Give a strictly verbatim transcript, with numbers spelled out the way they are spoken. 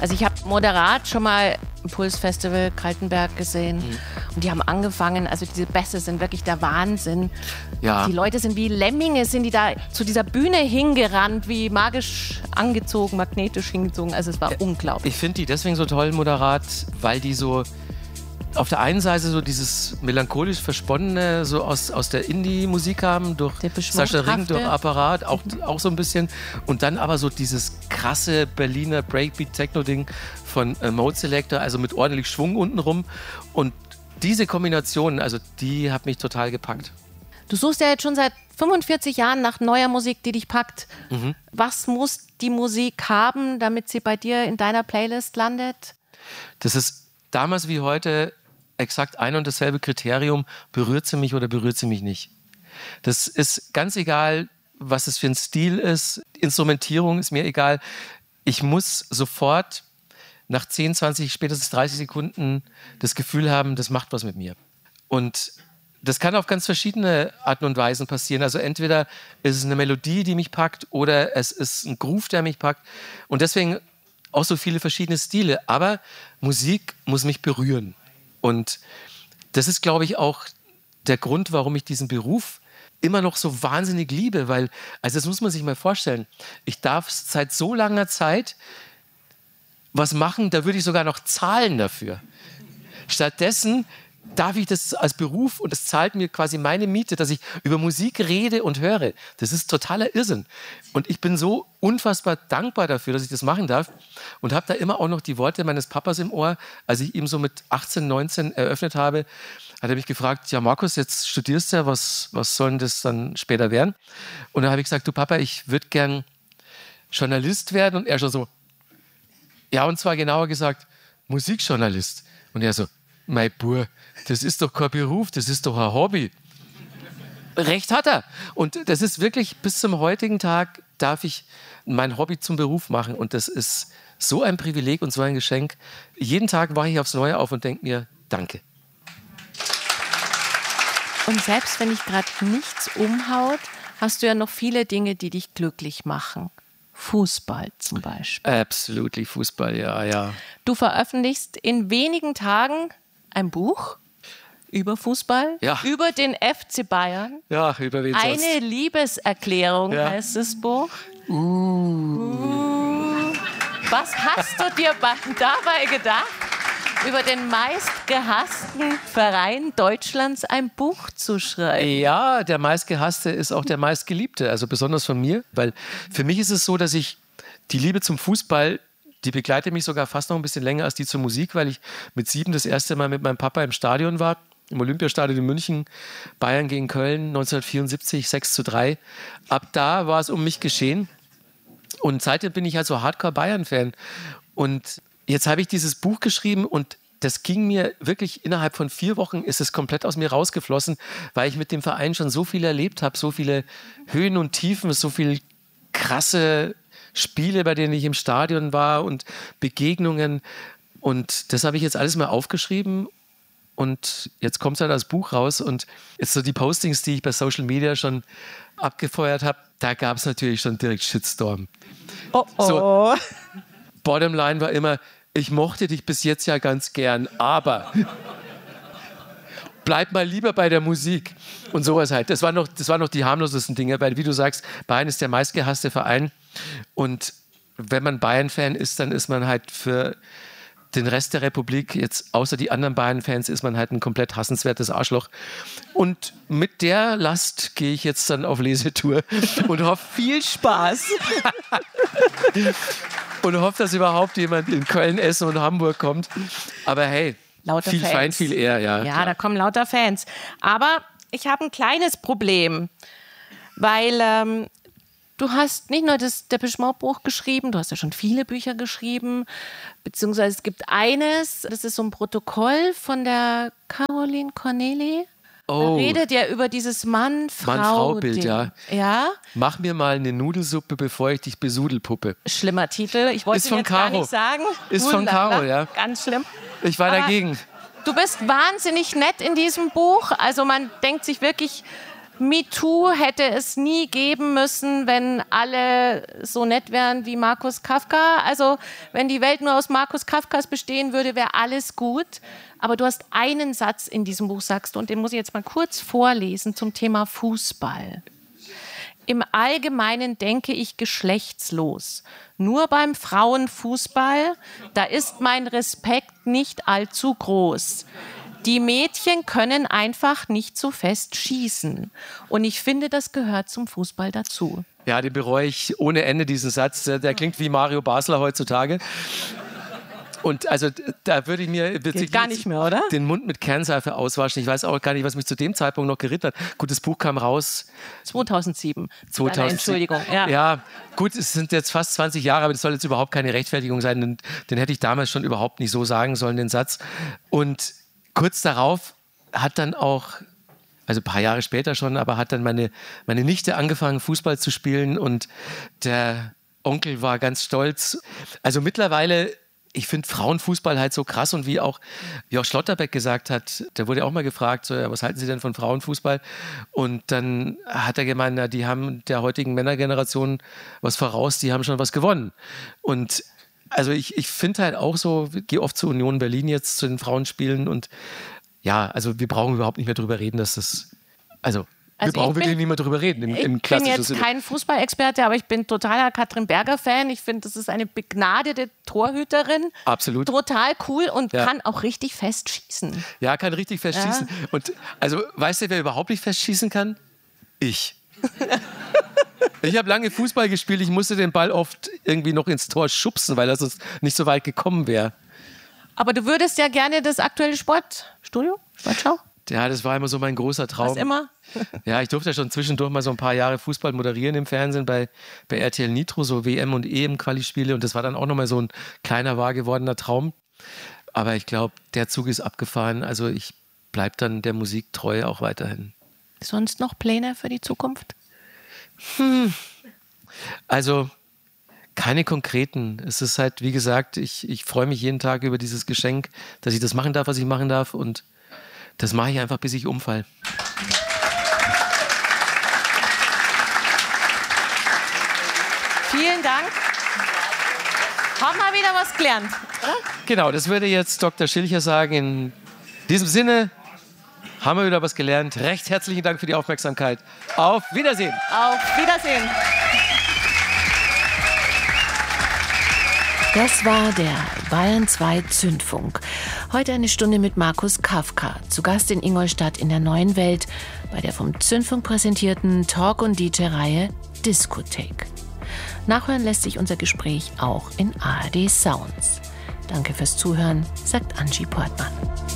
Also ich habe moderat schon mal im Pulsfestival Kaltenberg gesehen mhm. und die haben angefangen, also diese Bässe sind wirklich der Wahnsinn. Ja. Die Leute sind wie Lemminge, sind die da zu dieser Bühne hingerannt, wie magisch angezogen, magnetisch hingezogen. Also es war ja, unglaublich. Ich finde die deswegen so toll, moderat, weil die so auf der einen Seite so dieses melancholisch Versponnene so aus, aus der Indie-Musik haben, durch Sascha Ring, durch Apparat, auch, mhm. auch so ein bisschen. Und dann aber so dieses krasse Berliner Breakbeat-Techno-Ding von äh, Mode Selector, also mit ordentlich Schwung untenrum. Und diese Kombination, also die hat mich total gepackt. Du suchst ja jetzt schon seit fünfundvierzig Jahren nach neuer Musik, die dich packt. Mhm. Was muss die Musik haben, damit sie bei dir in deiner Playlist landet? Das ist damals wie heute exakt ein und dasselbe Kriterium, berührt sie mich oder berührt sie mich nicht. Das ist ganz egal, was es für ein Stil ist. Instrumentierung ist mir egal. Ich muss sofort nach zehn, zwanzig, spätestens dreißig Sekunden das Gefühl haben, das macht was mit mir. Und das kann auf ganz verschiedene Arten und Weisen passieren. Also entweder ist es eine Melodie, die mich packt, oder es ist ein Groove, der mich packt. Und deswegen auch so viele verschiedene Stile. Aber Musik muss mich berühren. Und das ist, glaube ich, auch der Grund, warum ich diesen Beruf immer noch so wahnsinnig liebe. Weil, also das muss man sich mal vorstellen, ich darf seit so langer Zeit was machen, da würde ich sogar noch zahlen dafür. Stattdessen darf ich das als Beruf, und es zahlt mir quasi meine Miete, dass ich über Musik rede und höre. Das ist totaler Irrsinn. Und ich bin so unfassbar dankbar dafür, dass ich das machen darf, und habe da immer auch noch die Worte meines Papas im Ohr. Als ich ihm so mit achtzehn, neunzehn eröffnet habe, hat er mich gefragt, ja Markus, jetzt studierst du ja, was, was soll denn das dann später werden? Und dann habe ich gesagt, du Papa, ich würde gern Journalist werden. Und er schon so, ja, und zwar genauer gesagt, Musikjournalist. Und er so, mein Bub, das ist doch kein Beruf, das ist doch ein Hobby. Recht hat er. Und das ist wirklich, bis zum heutigen Tag darf ich mein Hobby zum Beruf machen. Und das ist so ein Privileg und so ein Geschenk. Jeden Tag wache ich aufs Neue auf und denke mir, danke. Und selbst wenn dich gerade nichts umhaut, hast du ja noch viele Dinge, die dich glücklich machen. Fußball zum Beispiel. Absolutely Fußball, ja, ja. Du veröffentlichst in wenigen Tagen ein Buch über Fußball, ja. über den F C Bayern. Ja, über wen Eine sonst? Liebeserklärung ja. heißt das Buch. Uh. Uh. Was hast du dir dabei gedacht, über den meistgehassten Verein Deutschlands ein Buch zu schreiben? Ja, der meistgehasste ist auch der meistgeliebte, also besonders von mir, weil für mich ist es so, dass ich die Liebe zum Fußball, die begleitet mich sogar fast noch ein bisschen länger als die zur Musik, weil ich mit sieben das erste Mal mit meinem Papa im Stadion war, im Olympiastadion in München, Bayern gegen Köln, neunzehnhundertvierundsiebzig, sechs zu drei. Ab da war es um mich geschehen, und seitdem bin ich halt so Hardcore-Bayern-Fan. Und jetzt habe ich dieses Buch geschrieben, und das ging mir wirklich, innerhalb von vier Wochen ist es komplett aus mir rausgeflossen, weil ich mit dem Verein schon so viel erlebt habe, so viele Höhen und Tiefen, so viele krasse Spiele, bei denen ich im Stadion war, und Begegnungen. Und das habe ich jetzt alles mal aufgeschrieben, und jetzt kommt es halt als Buch raus. Und jetzt so die Postings, die ich bei Social Media schon abgefeuert habe, da gab es natürlich schon direkt Shitstorm. Oh oh. So, Bottomline war immer, ich mochte dich bis jetzt ja ganz gern, aber bleib mal lieber bei der Musik und sowas halt. Das waren noch, das waren noch die harmlosesten Dinge, weil, wie du sagst, Bayern ist der meistgehasste Verein, und wenn man Bayern-Fan ist, dann ist man halt für den Rest der Republik, jetzt außer die anderen Bayern-Fans, ist man halt ein komplett hassenswertes Arschloch. Und mit der Last gehe ich jetzt dann auf Lesetour und hoffe, viel Spaß. Und hoffe, dass überhaupt jemand in Köln, Essen und Hamburg kommt. Aber hey, lauter viel Fans. Feind, viel eher. Ja, ja klar. Da kommen lauter Fans. Aber ich habe ein kleines Problem, weil ähm, du hast nicht nur das Depeche Mode Buch geschrieben, du hast ja schon viele Bücher geschrieben, beziehungsweise es gibt eines, das ist so ein Protokoll von der Caroline Corneli. Oh. Da redet ja über dieses Mann-Frau-Bild. Mann-Frau-Bild, ja. ja. Mach mir mal eine Nudelsuppe, bevor ich dich besudelpuppe. Schlimmer Titel. Ich wollte Ist ihn von jetzt Caro. gar nicht sagen. Ist von Caro, ja. Ganz schlimm. Ich war Aber dagegen. Du bist wahnsinnig nett in diesem Buch. Also man denkt sich wirklich MeToo hätte es nie geben müssen, wenn alle so nett wären wie Markus Kafka. Also wenn die Welt nur aus Markus Kafkas bestehen würde, wäre alles gut. Aber du hast einen Satz in diesem Buch, sagst du, und den muss ich jetzt mal kurz vorlesen zum Thema Fußball. Im Allgemeinen denke ich geschlechtslos. Nur beim Frauenfußball, da ist mein Respekt nicht allzu groß. Die Mädchen können einfach nicht so fest schießen. Und ich finde, das gehört zum Fußball dazu. Ja, den bereue ich ohne Ende, diesen Satz. Der klingt wie Mario Basler heutzutage. Und also da würde ich mir Geht gar nicht mehr, oder? Den Mund mit Kernseife auswaschen. Ich weiß auch gar nicht, was mich zu dem Zeitpunkt noch geritten hat. Gut, das Buch kam raus. zweitausendsieben. zweitausendsieben. Entschuldigung. Ja. ja, gut, es sind jetzt fast zwanzig Jahre, aber das soll jetzt überhaupt keine Rechtfertigung sein. Den, den hätte ich damals schon überhaupt nicht so sagen sollen, den Satz. Und kurz darauf hat dann auch, also ein paar Jahre später schon, aber hat dann meine, meine Nichte angefangen, Fußball zu spielen und der Onkel war ganz stolz. Also mittlerweile, ich finde Frauenfußball halt so krass und wie auch Josch Schlotterbeck gesagt hat, der wurde auch mal gefragt, so, ja, was halten Sie denn von Frauenfußball? Und dann hat er gemeint, na, die haben der heutigen Männergeneration was voraus, die haben schon was gewonnen. Und also ich, ich finde halt auch so, ich gehe oft zur Union Berlin jetzt zu den Frauenspielen und ja, also wir brauchen überhaupt nicht mehr drüber reden, dass das, also Also wir brauchen ich bin, wirklich nicht mehr drüber reden. Im, im ich bin klassischen jetzt Sinne. kein Fußballexperte, aber ich bin totaler Katrin Berger-Fan. Ich finde, das ist eine begnadete Torhüterin. Absolut. Total cool und Ja. kann auch richtig fest schießen. Ja, kann richtig fest Ja. schießen. Und also, weißt du, wer überhaupt nicht fest schießen kann? Ich. Ich habe lange Fußball gespielt, ich musste den Ball oft irgendwie noch ins Tor schubsen, weil er sonst nicht so weit gekommen wäre. Aber du würdest ja gerne das aktuelle Sportstudio, Sportschau, Ja, das war immer so mein großer Traum. was immer. Ja, ich durfte ja schon zwischendurch mal so ein paar Jahre Fußball moderieren im Fernsehen bei, bei R T L Nitro, so W M und E M-Quali-Spiele. Und das war dann auch nochmal so ein kleiner, wahr gewordener Traum. Aber ich glaube, der Zug ist abgefahren. Also ich bleibe dann der Musik treu auch weiterhin. Sonst noch Pläne für die Zukunft? Also keine konkreten. Es ist halt, wie gesagt, ich, ich freue mich jeden Tag über dieses Geschenk, dass ich das machen darf, was ich machen darf. Und das mache ich einfach, bis ich umfall. Vielen Dank. Haben wir wieder was gelernt, oder? Genau, das würde jetzt Doktor Schilcher sagen. In diesem Sinne haben wir wieder was gelernt. Recht herzlichen Dank für die Aufmerksamkeit. Auf Wiedersehen. Auf Wiedersehen. Das war der Bayern zwei Zündfunk. Heute eine Stunde mit Markus Kafka, zu Gast in Ingolstadt in der Neuen Welt, bei der vom Zündfunk präsentierten Talk- und D J-Reihe Diskothek. Nachhören lässt sich unser Gespräch auch in A R D Sounds. Danke fürs Zuhören, sagt Angie Portmann.